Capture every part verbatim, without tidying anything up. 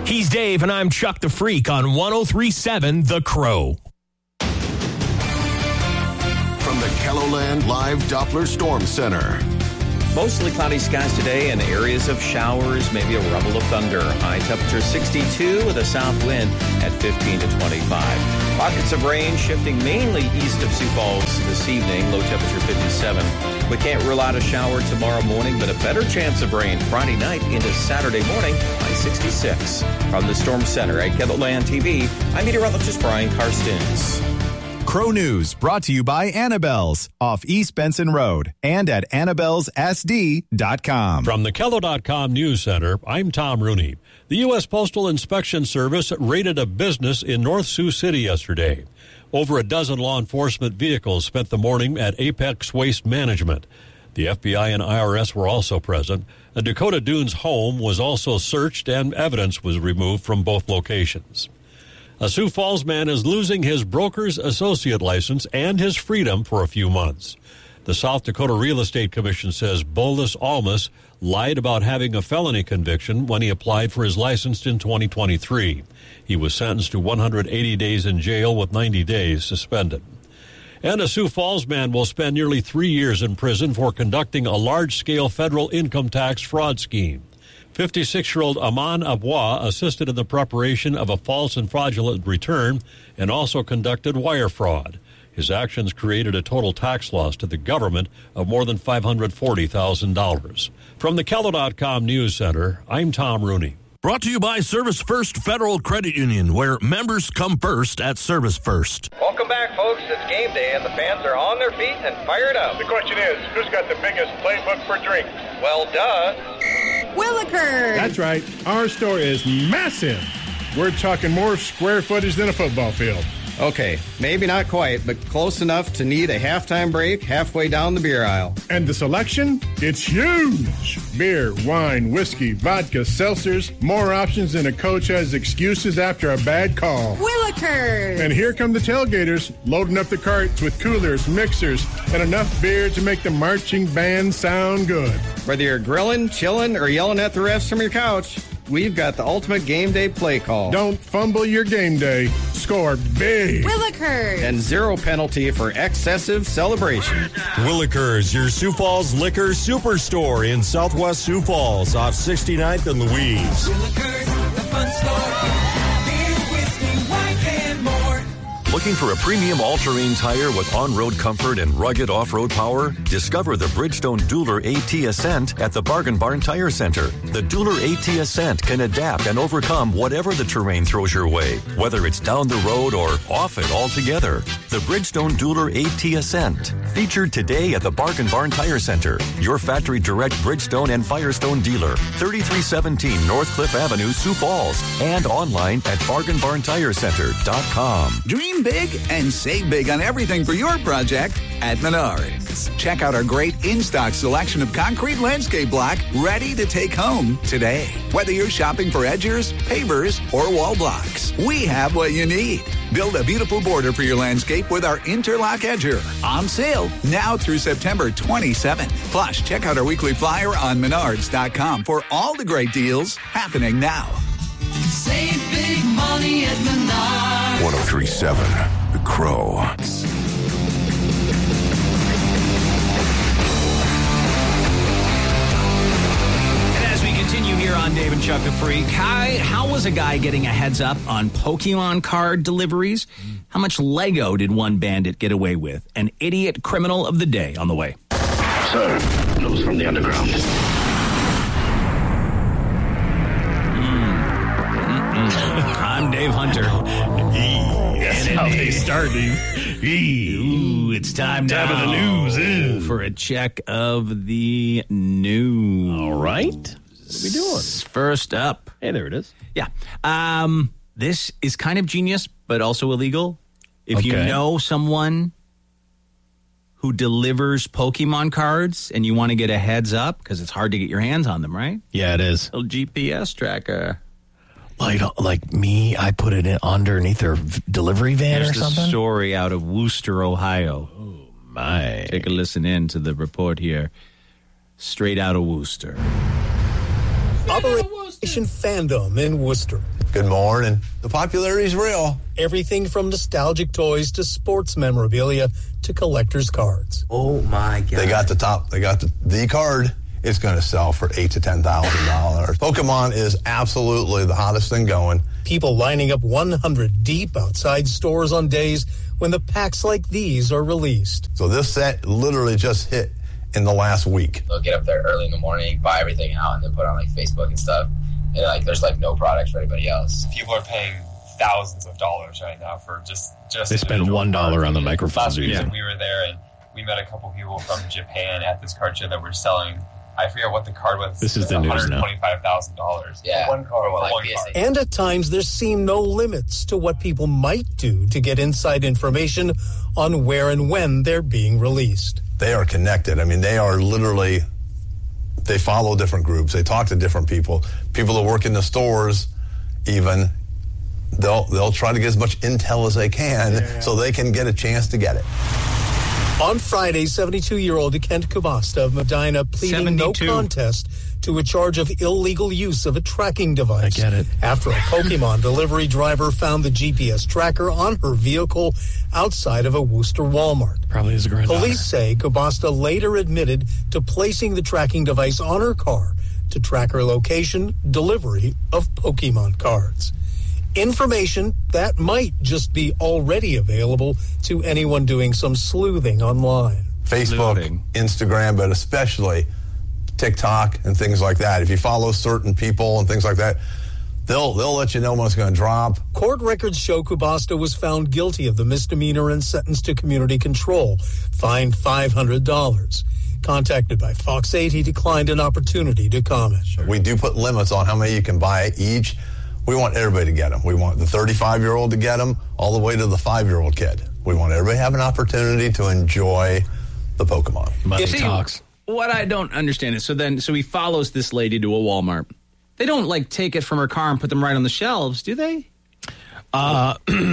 He's Dave, and I'm Chuck the Freak on one oh three point seven The Crow. From the KELOLAND Live Doppler Storm Center. Mostly cloudy skies today and areas of showers, maybe a rumble of thunder. High temperature sixty-two with a south wind at fifteen to twenty-five. Pockets of rain shifting mainly east of Sioux Falls this evening. Low temperature fifty-seven. We can't rule out a shower tomorrow morning, but a better chance of rain Friday night into Saturday morning by sixty-six. From the Storm Center at KELOLAND T V, I'm meteorologist Brian Karstens. Crow News brought to you by Annabelle's off East Benson Road and at annabelles s d dot com. From the Kello dot com News Center, I'm Tom Rooney. The U S Postal Inspection Service raided a business in North Sioux City yesterday. Over a dozen law enforcement vehicles spent the morning at Apex Waste Management. The F B I and I R S were also present. A Dakota Dunes home was also searched and evidence was removed from both locations. A Sioux Falls man is losing his broker's associate license and his freedom for a few months. The South Dakota Real Estate Commission says Boldus Almus lied about having a felony conviction when he applied for his license in twenty twenty-three. He was sentenced to one hundred eighty days in jail with ninety days suspended. And a Sioux Falls man will spend nearly three years in prison for conducting a large-scale federal income tax fraud scheme. fifty-six-year-old Aman Abwa assisted in the preparation of a false and fraudulent return and also conducted wire fraud. His actions created a total tax loss to the government of more than five hundred forty thousand dollars. From the Kello dot com News Center, I'm Tom Rooney. Brought to you by Service First Federal Credit Union, where members come first at Service First. Welcome back, folks. It's game day, and the fans are on their feet and fired up. The question is, who's got the biggest playbook for drinks? Well, duh. Willikers. That's right. Our store is massive. We're talking more square footage than a football field. Okay, maybe not quite, but close enough to need a halftime break halfway down the beer aisle. And the selection? It's huge. Beer, wine, whiskey, vodka, seltzers, more options than a coach has excuses after a bad call. Willikers. And here come the tailgaters, loading up the carts with coolers, mixers, and enough beer to make the marching band sound good. Whether you're grilling, chilling, or yelling at the refs from your couch, we've got the ultimate game day play call. Don't fumble your game day. Score big. Willikers. And zero penalty for excessive celebration. Willikers, your Sioux Falls Liquor Superstore in Southwest Sioux Falls off sixty-ninth and Louise. Willikers, the fun store. Beer, whiskey, wine, and more. Looking for a premium all-terrain tire with on-road comfort and rugged off-road power? Discover the Bridgestone Dueler AT Ascent at the Bargain Barn Tire Center. The Dueler AT Ascent can adapt and overcome whatever the terrain throws your way, whether it's down the road or off it altogether. The Bridgestone Dueler AT Ascent, featured today at the Bargain Barn Tire Center, your factory direct Bridgestone and Firestone dealer, thirty-three seventeen North Cliff Avenue, Sioux Falls, and online at bargain barn tire center dot com. Dream big and save big on everything for your project at Menards. Check out our great in-stock selection of concrete landscape block ready to take home today. Whether you're shopping for edgers, pavers, or wall blocks, we have what you need. Build a beautiful border for your landscape with our Interlock Edger. On sale now through September twenty-seventh. Plus, check out our weekly flyer on menards dot com for all the great deals happening now. Save big money at Menards. one oh three point seven The Crow. Continue here on Dave and Chuck the Freak. Hi, how was a guy getting a heads up on Pokemon card deliveries? How much Lego did one bandit get away with? An idiot criminal of the day on the way. Sir, news from the underground. Mm. I'm Dave Hunter. That's how they start, Dave. Ooh, it's time now time of the news Ooh, for a check of the news. All right. What are we doing? First up. Hey, there it is. Yeah. Um, this is kind of genius, but also illegal. If okay. you know someone who delivers Pokemon cards and you want to get a heads up, because it's hard to get your hands on them, right? Yeah, it is. A little G P S tracker. Like, like me, I put it in underneath their delivery van There's or something? There's a story out of Wooster, Ohio. Oh, my. Take a listen in to the report here. Straight out of Worcester. Operation Fandom in Worcester. Good morning. The popularity's real. Everything from nostalgic toys to sports memorabilia to collector's cards. Oh my God! They got the top. They got the, the card. It's going to sell for eight to ten thousand dollars. Pokemon is absolutely the hottest thing going. People lining up one hundred deep outside stores on days when the packs like these are released. So this set literally just hit in the last week. They'll get up there early in the morning, buy everything out, and then put it on like Facebook and stuff. And like, there's like no products for anybody else. People are paying thousands of dollars right now for just just. They spend one dollar on the microphones. Last week Yeah. we were there and we met a couple people from Japan at this card show that were selling. I forget what the card was. This is the news now. one hundred twenty-five thousand dollars. Yeah. One card. Well, like one P S A. card. And at times there seem no limits to what people might do to get inside information on where and when they're being released. They are connected. I mean, they are literally, they follow different groups. They talk to different people. People that work in the stores, even, they'll they'll try to get as much intel as they can yeah. so they can get a chance to get it. On Friday, seventy-two-year-old Kent Kubasta of Medina pleading no contest to a charge of illegal use of a tracking device. I get it. After a Pokemon delivery driver found the G P S tracker on her vehicle outside of a Worcester Walmart. Probably his granddaughter. Police say Kubasta later admitted to placing the tracking device on her car to track her location, delivery of Pokemon cards. Information that might just be already available to anyone doing some sleuthing online. Facebook, sleuthing. Instagram, but especially TikTok and things like that. If you follow certain people and things like that, they'll they'll let you know when it's going to drop. Court records show Kubasta was found guilty of the misdemeanor and sentenced to community control, fined five hundred dollars. Contacted by Fox eight, he declined an opportunity to comment. We do put limits on how many you can buy each. We want everybody to get them. We want the thirty-five-year-old to get them all the way to the five-year-old kid. We want everybody to have an opportunity to enjoy the Pokemon. Money See, talks. What I don't understand is, so then, so he follows this lady to a Walmart. They don't, like, take it from her car and put them right on the shelves, do they? Uh,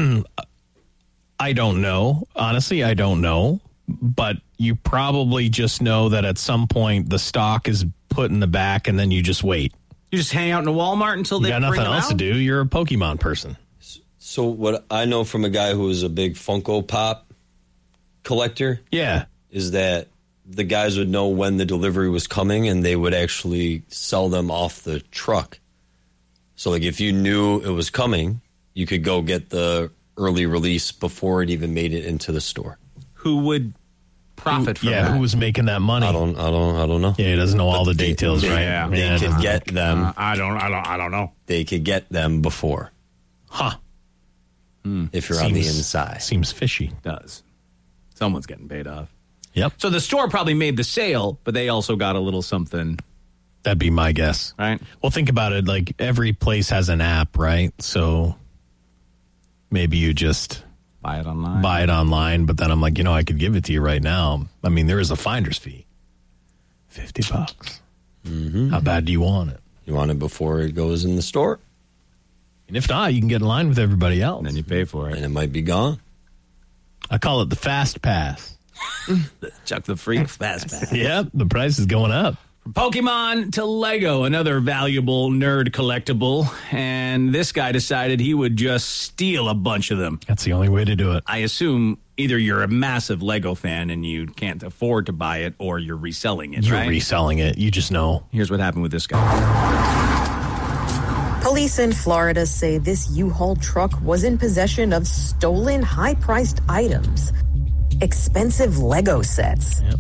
I don't know. Honestly, I don't know. But you probably just know that at some point the stock is put in the back and then you just wait. You just hang out in a Walmart until they you got bring nothing them else out? to do. You're a Pokemon person. So what I know from a guy who is a big Funko Pop collector, yeah, is that the guys would know when the delivery was coming and they would actually sell them off the truck. So like if you knew it was coming, you could go get the early release before it even made it into the store. Who would profit from yeah, that? who was making that money? I don't, I don't, I don't know. Yeah, he doesn't know But all the they, details, they, right? Yeah, they yeah, could get them. Uh, I don't, I don't, I don't know. They could get them before. Huh. Mm. If you're seems, on the inside. Seems fishy. Does. Someone's getting paid off. Yep. So the store probably made the sale, but they also got a little something. That'd be my guess. Right. Well, think about it. Like, every place has an app, right? So maybe you just buy it online. Buy it online, but then I'm like, you know, I could give it to you right now. I mean, there is a finder's fee. fifty bucks. Mm-hmm. How bad do you want it? You want it before it goes in the store? And if not, you can get in line with everybody else. And then you pay for it. And it might be gone. I call it the fast pass. Chuck the freak fast pass. Yep, the price is going up. From Pokemon to Lego, another valuable nerd collectible. And this guy decided he would just steal a bunch of them. That's the only way to do it. I assume either you're a massive Lego fan and you can't afford to buy it, or you're reselling it, You're right? reselling it. You just know. Here's what happened with this guy. Police in Florida say this U-Haul truck was in possession of stolen high-priced items. Expensive Lego sets. Yep.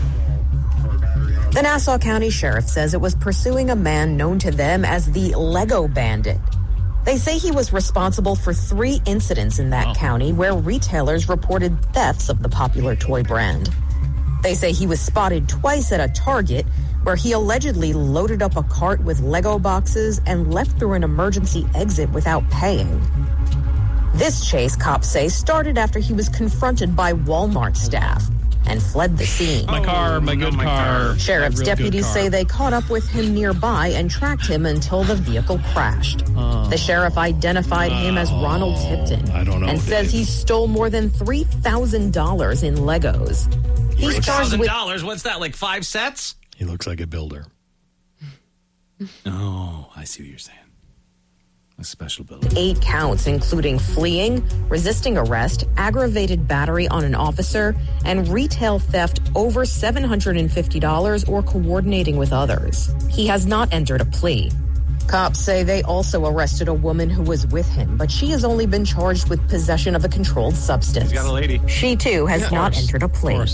The Nassau County Sheriff says it was pursuing a man known to them as the Lego Bandit. They say he was responsible for three incidents in that oh. county where retailers reported thefts of the popular toy brand. They say he was spotted twice at a Target where he allegedly loaded up a cart with Lego boxes and left through an emergency exit without paying. This chase, cops say, started after he was confronted by Walmart staff and fled the scene. My car, my good car. Sheriff's deputies say they caught up with him nearby and tracked him until the vehicle crashed. Oh. The sheriff identified him as Ronald Tipton I don't know, and Dave. says he stole more than three thousand dollars in Legos. He's charged with... dollars What's that, like five sets? He looks like a builder. Oh, I see what you're saying. special building. Eight counts, including fleeing, resisting arrest, aggravated battery on an officer, and retail theft over seven hundred fifty dollars or coordinating with others. He has not entered a plea. Cops say they also arrested a woman who was with him, but she has only been charged with possession of a controlled substance. He's got a lady. She, too, has Yeah, not entered a plea.